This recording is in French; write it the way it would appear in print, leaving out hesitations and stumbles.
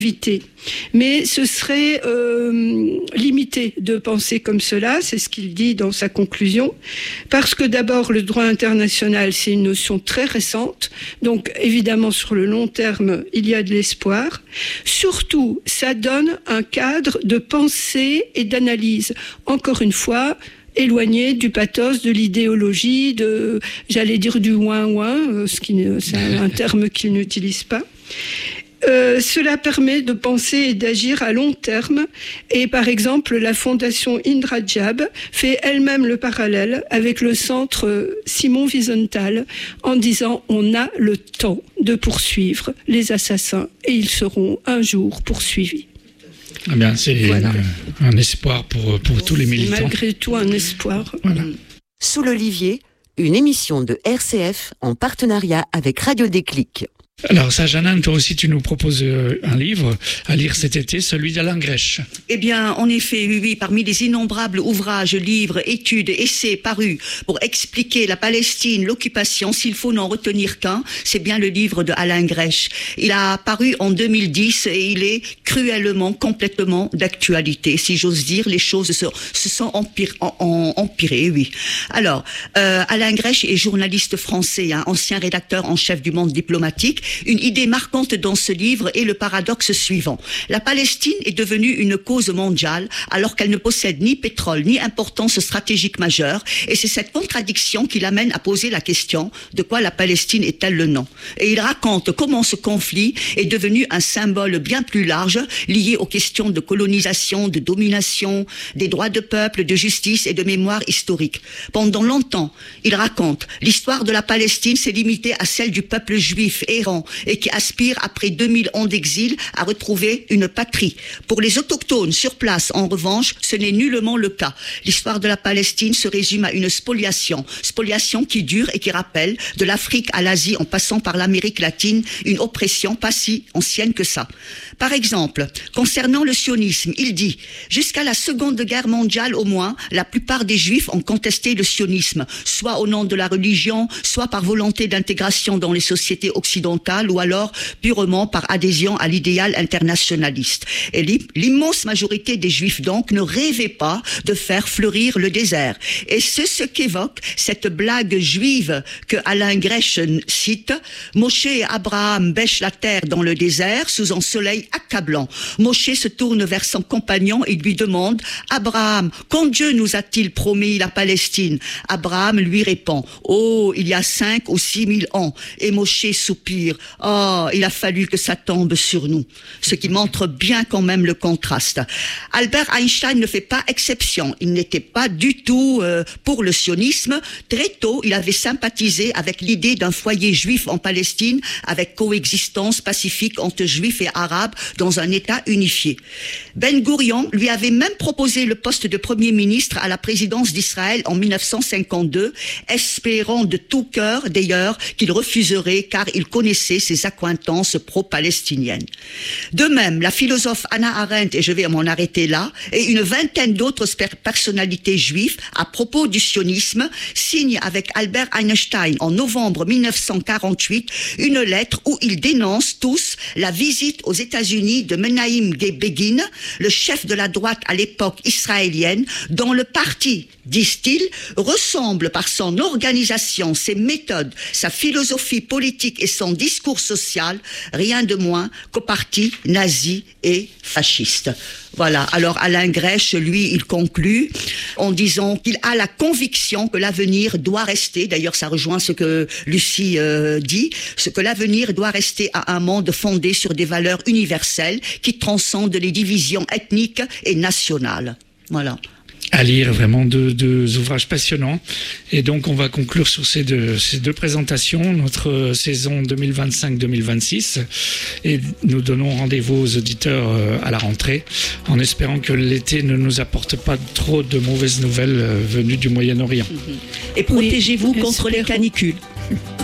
éviter. Mais ce serait limité de penser comme cela, c'est ce qu'il dit dans sa conclusion, parce que d'abord le droit international c'est une notion très récente, donc évidemment sur le long terme il y a de l'espoir. Surtout, ça donne un cadre de pensée et d'analyse, encore une fois, éloigné du pathos, de l'idéologie, j'allais dire du ouin-ouin, c'est un terme qu'il n'utilise pas. Cela permet de penser et d'agir à long terme et par exemple la fondation Indra Jab fait elle-même le parallèle avec le centre Simon Wiesenthal en disant on a le temps de poursuivre les assassins et ils seront un jour poursuivis. Eh bien, c'est un espoir pour tous les militants. Malgré tout un espoir. Voilà. Sous l'Olivier, une émission de RCF en partenariat avec Radio Déclic. Alors, Sajanane, toi aussi, tu nous proposes un livre à lire cet été, celui d'Alain Grèche. Eh bien, en effet, oui, parmi les innombrables ouvrages, livres, études, essais parus pour expliquer la Palestine, l'occupation, s'il faut n'en retenir qu'un, c'est bien le livre de Alain Grèche. Il a paru en 2010 et il est cruellement, complètement d'actualité. Si j'ose dire, les choses se sont empirées, oui. Alors, Alain Grèche est journaliste français, ancien rédacteur en chef du Monde diplomatique. Une idée marquante dans ce livre est le paradoxe suivant. La Palestine est devenue une cause mondiale alors qu'elle ne possède ni pétrole ni importance stratégique majeure et c'est cette contradiction qui l'amène à poser la question de quoi la Palestine est-elle le nom. Et il raconte comment ce conflit est devenu un symbole bien plus large lié aux questions de colonisation, de domination, des droits de peuple, de justice et de mémoire historique. Pendant longtemps, il raconte l'histoire de la Palestine s'est limitée à celle du peuple juif errant et qui aspire après 2000 ans d'exil à retrouver une patrie. Pour les autochtones sur place, en revanche, ce n'est nullement le cas. L'histoire de la Palestine se résume à une spoliation qui dure et qui rappelle de l'Afrique à l'Asie en passant par l'Amérique latine, une oppression pas si ancienne que ça. Par exemple, concernant le sionisme, il dit « Jusqu'à la Seconde Guerre mondiale au moins, la plupart des Juifs ont contesté le sionisme, soit au nom de la religion, soit par volonté d'intégration dans les sociétés occidentales, ou alors purement par adhésion à l'idéal internationaliste. Et l'immense majorité des Juifs donc ne rêvaient pas de faire fleurir le désert. Et c'est ce qu'évoque cette blague juive que Alain Grèche cite. Moshe et Abraham bêchent la terre dans le désert sous un soleil accablant. Moshe se tourne vers son compagnon et lui demande « Abraham, quand Dieu nous a-t-il promis la Palestine ?» Abraham lui répond « Oh, il y a 5 ou 6 000 ans. » Et Moshe soupire « Oh, il a fallu que ça tombe sur nous. » Ce qui montre bien quand même le contraste. Albert Einstein ne fait pas exception. Il n'était pas du tout pour le sionisme. Très tôt, il avait sympathisé avec l'idée d'un foyer juif en Palestine avec coexistence pacifique entre juifs et arabes dans un État unifié. Ben Gourion lui avait même proposé le poste de Premier ministre à la présidence d'Israël en 1952, espérant de tout cœur d'ailleurs qu'il refuserait car il connaissait ses accointances pro-palestiniennes. De même, la philosophe Hannah Arendt, et je vais m'en arrêter là, et une vingtaine d'autres personnalités juives à propos du sionisme signent avec Albert Einstein en novembre 1948 une lettre où ils dénoncent tous la visite aux États-Unis de Menahem Begin, le chef de la droite à l'époque israélienne, dont le parti, disent-ils, ressemble par son organisation, ses méthodes, sa philosophie politique et son discours social, rien de moins qu'au parti nazi et fasciste. Voilà. Alors Alain Grèche, lui, il conclut en disant qu'il a la conviction que l'avenir doit rester, d'ailleurs ça rejoint ce que Lucie dit, ce que l'avenir doit rester à un monde fondé sur des valeurs universelles qui transcendent les divisions ethniques et nationales. Voilà. À lire, vraiment deux ouvrages passionnants. Et donc, on va conclure sur ces deux présentations, notre saison 2025-2026. Et nous donnons rendez-vous aux auditeurs à la rentrée, en espérant que l'été ne nous apporte pas trop de mauvaises nouvelles venues du Moyen-Orient. Et protégez-vous contre les canicules.